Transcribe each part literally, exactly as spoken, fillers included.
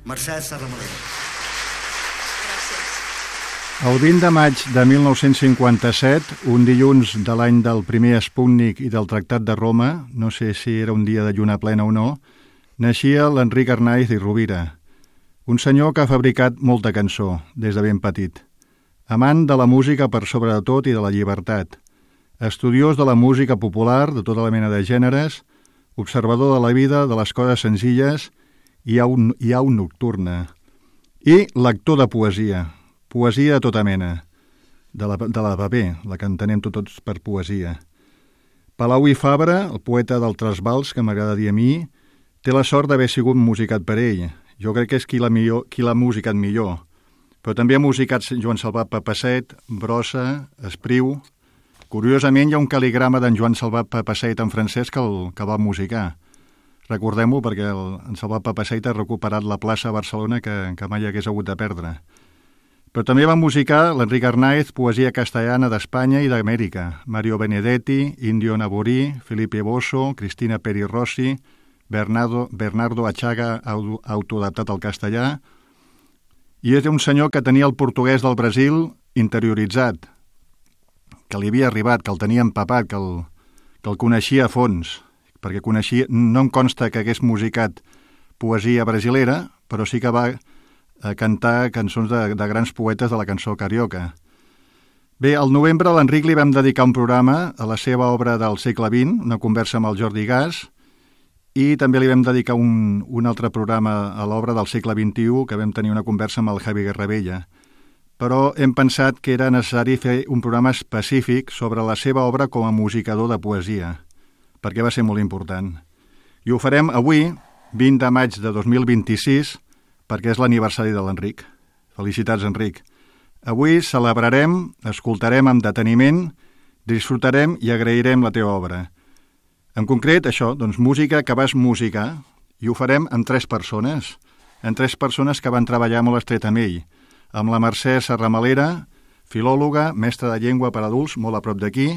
Mercè Serramalera. El vint de maig de mil nou-cents cinquanta-set, un dilluns de l'any del primer Sputnik i del Tractat de Roma, no sé si era un dia de lluna plena o no, naixia l'Enric Arnaiz i Rovira, un senyor que ha fabricat molta cançó des de ben petit. Amant de la música per sobre de tot i de la llibertat, estudiós de la música popular de tota la mena de gèneres, observador de la vida, de les coses senzilles i au, i au nocturna, i lector de poesia, poesia de tota mena, de la, de la paper, la que entenem tots per poesia. Palau i Fabra, el poeta del trasbals, que m'agrada dir a mi, té la sort d'haver sigut musicat per ell. Jo crec que és qui l'ha millor, qui l'ha musicat millor. Però també ha musicat Joan Salvat Papasseit, Brossa, Espriu. Curiosament, hi ha un cal·ligrama d'en Joan Salvat Papasseit en francès que, el, que va musicar. Recordem-ho perquè el, en Salvat Papasseit ha recuperat la plaça a Barcelona que, que mai hagués hagut de perdre. Però també va musicar l'Enric Arnaiz, poesia castellana d'Espanya i d'Amèrica, Mario Benedetti, Indio Naborí, Felipe Bosso, Cristina Peri Rossi, Bernardo, Bernardo Achaga, autoadaptat al castellà, i és un senyor que tenia el portuguès del Brasil interioritzat, que li havia arribat, que el tenia empapat, que el, que el coneixia a fons, perquè coneixia, no em consta que hagués musicat poesia brasilera, però sí que va a cantar cançons de, de grans poetes de la cançó carioca. Bé, al novembre a l'Enric li vam dedicar un programa a la seva obra del segle vint, una conversa amb el Jordi Gas, i també li vam dedicar un, un altre programa a l'obra del segle vint-i-u, que vam tenir una conversa amb el Javi Guerravella. Però hem pensat que era necessari fer un programa específic sobre la seva obra com a musicador de poesia, perquè va ser molt important. I ho farem avui, vint de maig de dos mil vint-i-sis, perquè és l'aniversari de l'Enric. Felicitats, Enric. Avui celebrarem, escoltarem amb deteniment, disfrutarem i agrairem la teva obra. En concret, això, doncs, música que vas musicar, i ho farem amb tres persones, amb tres persones que van treballar molt estret amb ell, amb la Mercè Serramalera, filòloga, mestra de llengua per adults, molt a prop d'aquí,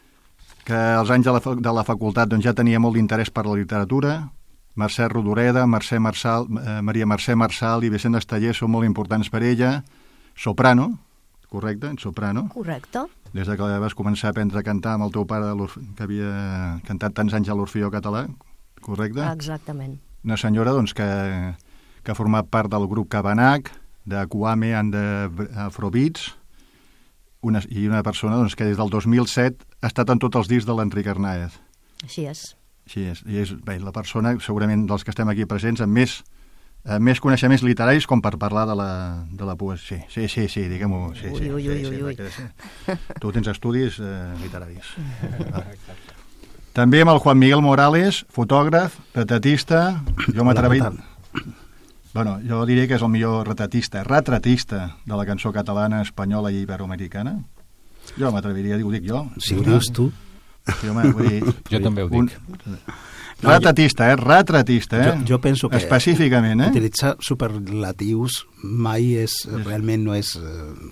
que als anys de la, de la facultat doncs, ja tenia molt d'interès per la literatura. Mercè Rodoreda, Mercè Marçal, eh, Maria Mercè Marçal i Vicent Esteller són molt importants per ella. Soprano, correcte? Soprano. Correcte. Des de que vas començar a aprendre a cantar amb el teu pare, que havia cantat tants anys a l'Orfeó Català, correcte? Exactament. Una senyora doncs, que, que ha format part del grup Cabanac, de Kwame and the Afrobeats, una, i una persona doncs, que des del dos mil set ha estat en tots els discs de l'Enric Arnaiz. Així és. Així és. I és bé, la persona, segurament dels que estem aquí presents, amb més, amb més coneixements literaris com per parlar de la, de la poesia. Sí, sí, sí, sí diguem-ho. Sí, sí, ui, ui, sí, ui, ui. sí, sí. Tu tens estudis eh, literaris. També amb el Juan Miguel Morales, fotògraf, retratista. Jo m'atreviria... Bueno, jo diria que és el millor retratista, retratista de la cançó catalana, espanyola i iberoamericana. Jo m'atreviria, ho dic jo. Si ho dius tu. Jo, vull dir, jo també ho dic. Un... Retratista, eh? Retratista, eh? Jo, jo penso que específicament, eh? utilitzar superlatius mai és, sí. realment no és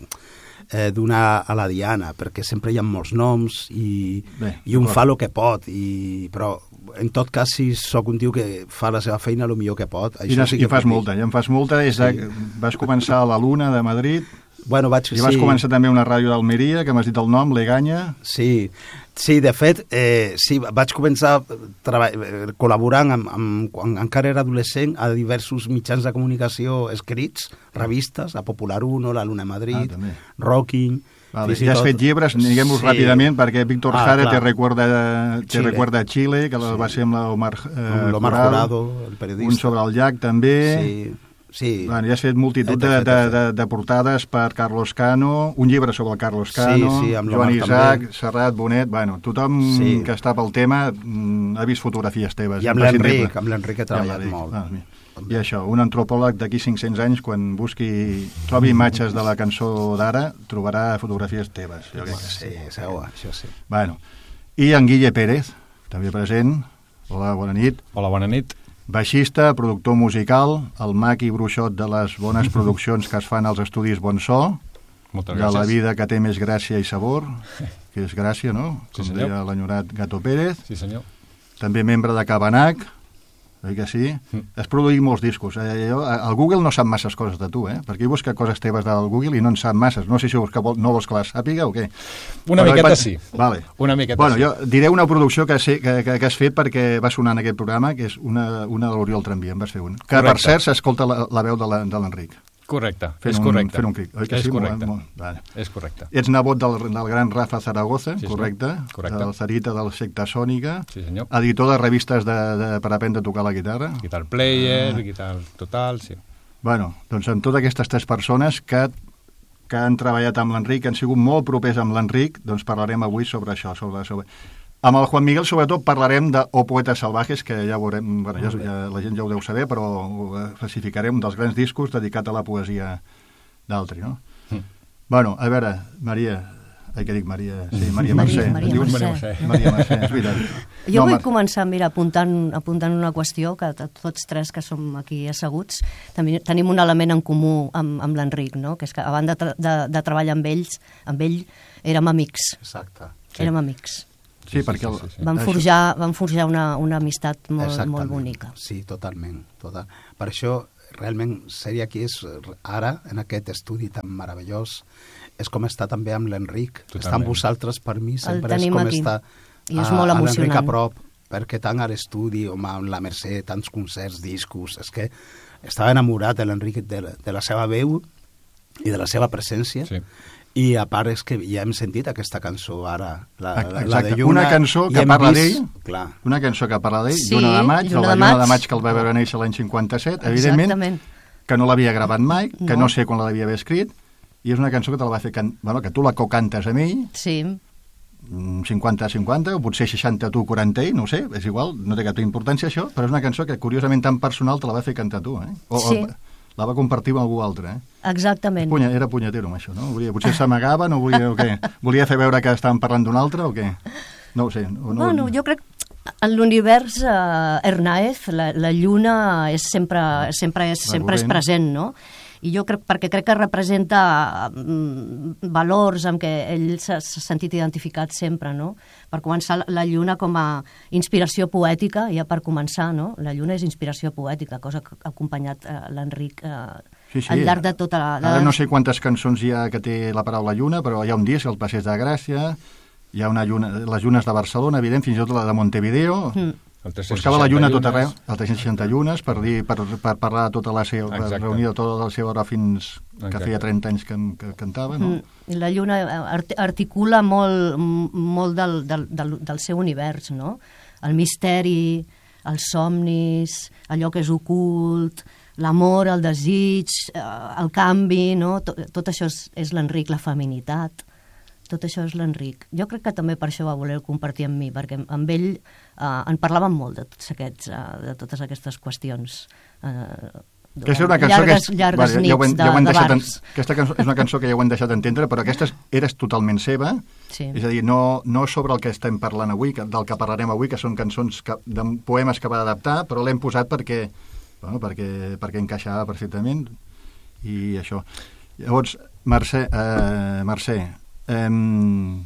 eh, donar a la diana, perquè sempre hi ha molts noms i, Bé, i un fa el que pot, i, però en tot cas, si sóc un tio que fa la seva feina el millor que pot... Això I, sí que i fas molta, i en fas molta. Des de, sí. Vas començar a la Luna de Madrid... Bueno, vaig, I vas sí. començar també una ràdio d'Almeria, que m'has dit el nom, Leganya. Sí, sí, de fet, eh, sí, vaig començar col·laborant, amb, amb, quan encara era adolescent, a diversos mitjans de comunicació escrits, revistes, la Popular uno, la Luna de Madrid, ah, Rocking... Vale, ja has tot... fet llibres, diguem-ho sí. ràpidament, perquè Víctor ah, Jara te recuerda, te recuerda a Xile, que sí. va ser amb l'Omar eh, Jurado, el periodista. Un sobre el llac, també... Sí. Sí. Bueno, ja has fet multitud de, de, de, de portades per Carlos Cano, un llibre sobre el Carlos Cano, sí, sí, amb Joan Isaac, també. Serrat, Bonet... Bueno, tothom sí. que està pel tema ha vist fotografies teves. I amb l'Enric, amb l'Enric he treballat ja, molt. Ah, I això, un antropòleg d'aquí cinc-cents anys, quan busqui, trobi imatges de la cançó d'ara, trobarà fotografies teves. Jo crec que sí, segur, això sí. Bueno, i en Guille Pérez, també present. Hola, bona nit. Hola, bona nit. Baixista, productor musical, el mag i bruixot de les bones produccions que es fan als estudis Bon So, Moltes de gràcies. La vida que té més gràcia i sabor, que és gràcia, no? Sí, Com senyor. deia l'enyorat Gato Pérez. Sí, senyor. També membre de Cabanac, oi que sí? Mm. Has produït molts discos. Eh, jo, el Google no sap masses coses de tu, eh? Perquè ell busca coses teves del Google i no en sap masses. No sé si que vol, no vols que les sàpiga o què. Una Però miqueta vaig... sí. Vale. Una miqueta bueno, sí. Jo diré una producció que, sé, que, que, que has fet perquè va sonar en aquest programa, que és una, una de l'Oriol Tramvia, en vas fer una. Que, Correcte. Per cert, s'escolta la, la veu de l'Enric. Correcte, fent és un, correcte. Fent un clic. Oi que és sí? correcte. Molt, molt, vale. És correcte. Ets nebot del, del gran Rafa Zaragoza, sí, correcte? correcte. Del Sarita del Secta Sònica. Sí, senyor. Editor de revistes de, de, per aprendre a tocar la guitarra. Guitar Player, ah. Guitar Total, sí. Bueno, doncs amb totes aquestes tres persones que, que han treballat amb l'Enric, que han sigut molt propers amb l'Enric, doncs parlarem avui sobre això, sobre... sobre... Amb el Juan Miguel, sobretot, parlarem de O Poetes Salvajes, que ja veurem, bueno, ja, ja, la gent ja ho deu saber, però ho classificarem, un dels grans discos dedicat a la poesia d'altri, no? Mm. Bueno, a veure, Maria... Ai, què dic, Maria? Sí, Maria Mercè. Maria, Maria Mercè. Maria Mercè, és veritat. Jo no, vull Mar... començar, mira, apuntant, apuntant una qüestió, que tots tres que som aquí asseguts també tenim un element en comú amb, amb l'Enric, no? Que és que a banda de, de, de treballar amb ells, amb ell, érem amics. Exacte. Sí. Érem amics. Sí, perquè... El... Sí, sí, sí. Van forjar, van forjar una, una amistat molt, molt bonica. Sí, totalment. Total. Per això, realment, seria que és ara, en aquest estudi tan meravellós, és com està també amb l'Enric. Estar amb vosaltres, per mi, sempre és com aquí. Estar I és molt a, a l'Enric a prop, emocionant. perquè tant a l'estudi, home, amb la Mercè, tants concerts, discos, és que estava enamorat de l'Enric, de, la, de la seva veu i de la seva presència. Sí. I a part és que ja hem sentit aquesta cançó ara, la, la, Exacte. la de Lluna. Una cançó que parla d'ell, una cançó que parla d'ell, sí, Lluna de maig, Lluna de la de Lluna maig. de maig que el va veure néixer l'any cinquanta-set, evidentment, Exactament. que no l'havia gravat mai, que No. no sé quan l'havia haver escrit, i és una cançó que te la va fer can... bueno, que tu la cocantes amb ell, Sí. cinquanta a cinquanta, o potser seixanta tu, quaranta ell, no ho sé, és igual, no té cap importància això, però és una cançó que curiosament tan personal te la va fer cantar tu, eh? O, Sí. o la va compartir amb algú altre, eh? Exactament. Punya, era punyetero amb això, no? Volia, potser s'amagava, no volia, o què? Volia fer veure que estàvem parlant d'un altre, o què? No ho sé. O no... Bueno, jo crec en l'univers eh, Hernáez, la, la lluna és sempre, sempre, és, sempre és present, no? I jo crec, perquè crec que representa mm, valors amb què ell s'ha sentit identificat sempre, no? Per començar, la lluna com a inspiració poètica, ja per començar, no? La lluna és inspiració poètica, cosa que ha acompanyat eh, l'Enric eh, sí, sí. al llarg de tota la... Ara no sé quantes cançons hi ha que té la paraula lluna, però hi ha un disc, el Passeig de Gràcia, hi ha una lluna, les llunes de Barcelona, evident, fins i tot la de Montevideo... Mm. Buscava la lluna tot arreu, el tres-cents seixanta llunes, per, dir, per, per parlar de tota la seva, per reunir de tota la seva hora fins que Exacte. Feia trenta anys que, que cantava, no? Mm. La lluna art articula molt, molt del, del, del, del seu univers, no? El misteri, els somnis, allò que és ocult, l'amor, el desig, el canvi, no? Tot, tot això és, és l'Enric, la feminitat. Tot això és l'Enric. Jo crec que també per això va voler compartir amb mi, perquè amb ell eh, en parlàvem molt de, tots aquests, eh, de totes aquestes qüestions. Eh, que és una cançó llargues, que és, llargues vale, nits ja ho hem, de, ja ho hem de deixat bars. En, aquesta cançó és una cançó que ja ho hem deixat entendre, però aquesta eres totalment seva, sí. És a dir, no, no sobre el que estem parlant avui, que, del que parlarem avui, que són cançons, que, de poemes que va adaptar, però l'hem posat perquè, bueno, perquè, perquè encaixava perfectament, i això. Llavors, Mercè, eh, Mercè eh,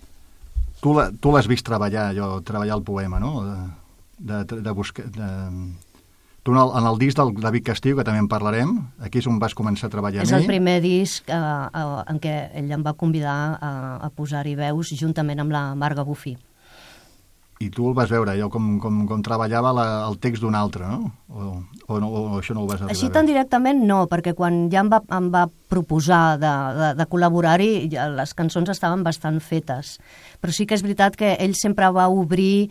tu l'has vist treballar, allò, treballar el poema, no? De, de, de buscar... De, tu en el, en el disc del David Castillo, que també en parlarem, aquí és on vas començar a treballar és amb ell. És el primer disc eh, eh, en què ell em va convidar a, a posar-hi veus juntament amb la Marga Bufí. I tu el vas veure, allò com, com, com treballava la, el text d'un altre, no? O, o, no? o això no ho vas arribar Així tan directament no, perquè quan ja em va, em va proposar de, de, de col·laborar-hi, ja les cançons estaven bastant fetes. Però sí que és veritat que ell sempre va obrir...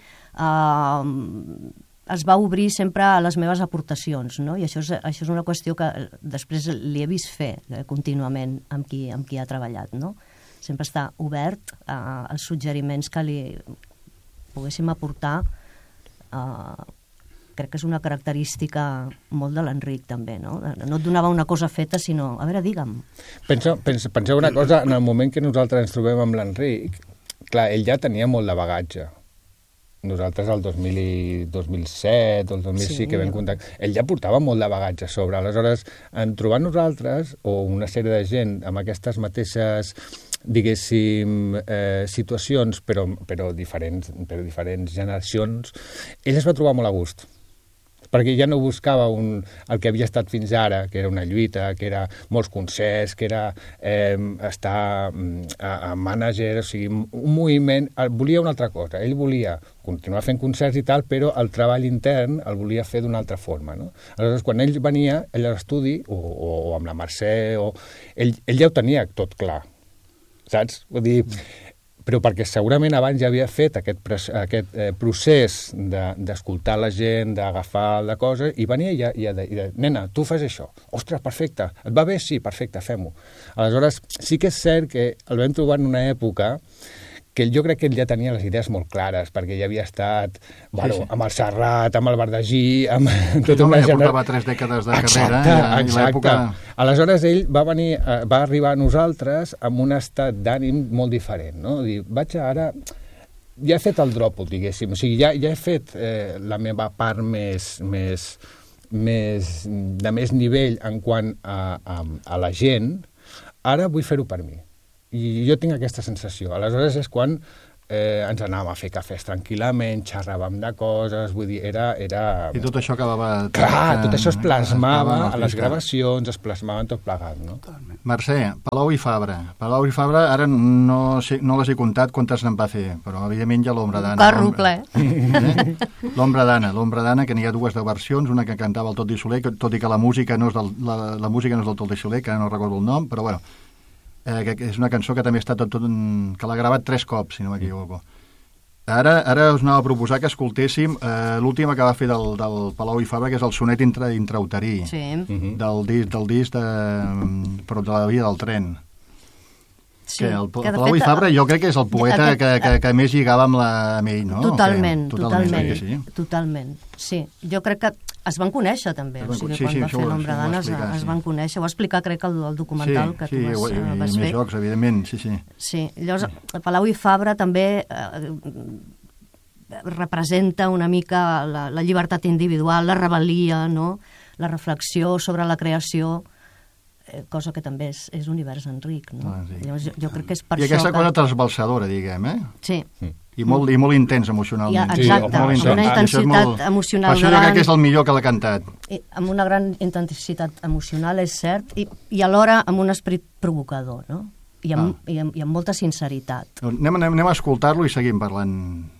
Eh, es va obrir sempre a les meves aportacions, no? I això és, això és una qüestió que després li he vist fer eh, contínuament amb qui, amb qui ha treballat, no? Sempre està obert eh, als suggeriments que li poguéssim aportar. Eh, crec que és una característica molt de l'Enric, també, no? No et donava una cosa feta, sinó, a veure, digue'm. Pensa, pensa, penseu una cosa, en el moment que nosaltres ens trobem amb l'Enric, clar, ell ja tenia molt de bagatge. Nosaltres el dos mil, dos mil set o el dos mil sis sí, que vam contactar, ell ja portava molt de bagatge a sobre. Aleshores, en trobar nosaltres, o una sèrie de gent amb aquestes mateixes, diguéssim, eh, situacions, però, però, diferents, però diferents generacions, ell es va trobar molt a gust. perquè ja no buscava un, el que havia estat fins ara, que era una lluita, que era molts concerts, que era eh, estar a, a manager, o sigui, un moviment, volia una altra cosa. Ell volia continuar fent concerts i tal, però el treball intern el volia fer d'una altra forma, no? Aleshores, quan ell venia, ell a l'estudi, o, o, o amb la Mercè, o, ell, ell ja ho tenia tot clar, saps? Vull dir, però perquè segurament abans ja havia fet aquest, aquest eh, procés d'escoltar de, la gent, d'agafar la cosa, i venia i, i, i, i nena, tu fas això. Ostres, perfecte. Et va bé? Sí, perfecte, fem-ho. Aleshores, sí que és cert que el vam trobar en una època que jo crec que ell ja tenia les idees molt clares, perquè ja havia estat bueno, sí, sí. amb el Serrat, amb el Verdagí, amb tota una generació. Portava tres dècades de carrera. Exacte, exacte. Aleshores, ell va venir, va arribar a nosaltres amb un estat d'ànim molt diferent, no? Dir, vaig ara... Ja he fet el drop, diguéssim. O sigui, ja, ja he fet eh, la meva part més, més, més, de més nivell en quant a, a, a la gent. Ara vull fer-ho per mi. I jo tinc aquesta sensació. Aleshores és quan eh, ens anàvem a fer cafès tranquil·lament, xerràvem de coses, vull dir, era... era... I tot això acabava... Clar, tot això es plasmava a les gravacions, es plasmava en tot plegat, no? Mercè, Palou i Fabra. Palou i Fabra, ara no, no les he comptat quantes n'en va fer, però evidentment hi ha l'Ombra d'Anna. Carro ple. Eh? L'Ombra d'Anna, l'Ombra d'Anna, que n'hi ha dues de versions, una que cantava el Tot i Soler, tot i que la música no és del, la, la música no és del Tot i Soler, que no recordo el nom, però bueno, Eh, que és una cançó que també ha estat tot, tot un, que l'ha gravat tres cops, si no m'equivoco. Ara, ara us anava a proposar que escoltéssim eh, l'última que va fer del, del Palou i Fabra, que és el sonet intra, intrauterí, sí. del disc, del disc de, però de la via del tren. Sí, que el, que el Palou fet, i Fabra jo crec que és el poeta aquest, que, que, que més lligava amb, la, amb ell, no? Totalment, que, totalment, totalment, sí. totalment, sí. Jo crec que es van conèixer també, o sigui, sí, quan sí, va fer l'Ombra d'Anna es, es sí. van conèixer, ho va explicar crec el, el documental sí, que sí, tu vas, i, i, vas i fer. més jocs, evidentment, sí, sí. Sí, llavors el Palou i Fabra també eh, representa una mica la, la llibertat individual, la rebel·lia, no? La reflexió sobre la creació, eh, cosa que també és, és univers Enric, no? Ah, sí. Llavors, jo, jo crec que és per I això aquesta que... cosa transbalsadora, diguem, eh? Sí. I molt, i molt intens emocionalment. Ja, exacte, sí, amb una intensitat molt... emocional per això gran. Jo crec que és el millor que l'ha cantat. I, amb una gran intensitat emocional, és cert, i, i alhora amb un esperit provocador, no? I amb, ah. i amb, i amb molta sinceritat. Anem, anem, anem a escoltar-lo i seguim parlant